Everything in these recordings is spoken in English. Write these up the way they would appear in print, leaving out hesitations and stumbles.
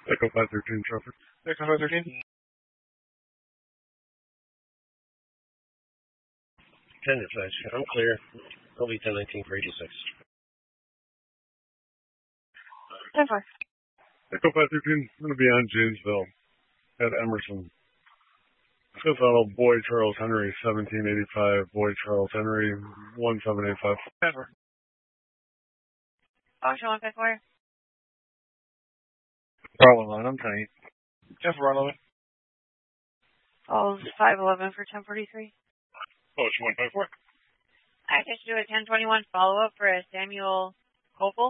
Echo 513 traffic. Echo 513. 10 dispatch. I'm clear. I'll be 1019 for 86. 10-4. Echo 513, I'm going to be on Janesville at Emerson. Fifth Auto, Boy Charles Henry, 1785. Boy Charles Henry, 1785. 10-4. Auction 154. Bravo 11, I'm 10-8. 10-4 on 11. Calls 511 for 1043. Ocean 154. I just do a 1021 follow-up for a Samuel Copel.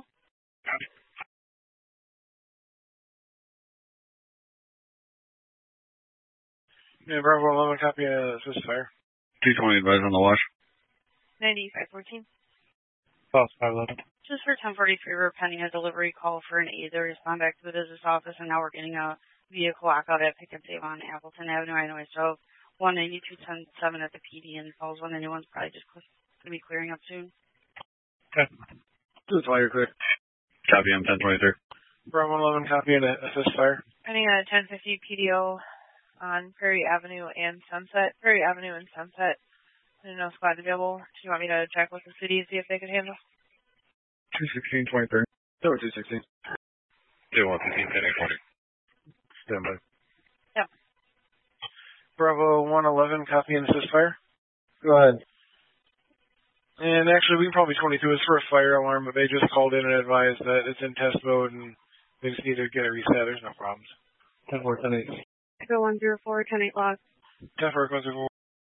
Yeah, Bravo 11, copy assist fire. 220 advise on the wash. 9514. False 511. Just for 1043, we're pending a delivery call for an aide to respond back to the business office, and now we're getting a vehicle lockout at Pickup Dave on Appleton Avenue. I know I still have 192.10.7 at the PD, and calls 191's probably just going to be clearing up soon. Okay. This is why you're clear. Copy, I'm 1023. Bravo 11, copy and assist fire. Pending a 1050 PDO on Prairie Avenue and Sunset. Prairie Avenue and Sunset. I don't know if squad available. Do you want me to check with the city and see if they could handle? 21623. Over 216. 2115, 1020. Stand by. Yep. Bravo 111, copy and assist fire. Go ahead. And actually, we can probably 22. It's for a fire alarm, but they just called in and advised that it's in test mode and they just need to get it reset. There's no problems. 10-4, 10-8. Echo 104, 10-8 log. 10-4, 104.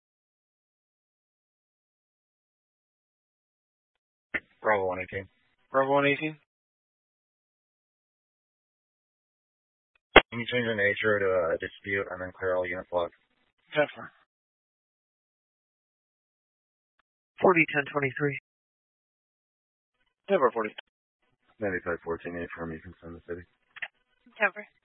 Bravo 118. Bravo 118. Can you change the nature to a dispute and then clear all unit logs? 10-4. 40, 1023. 10-4, 40. 95, 14, 8 from you can send the city. 10-4.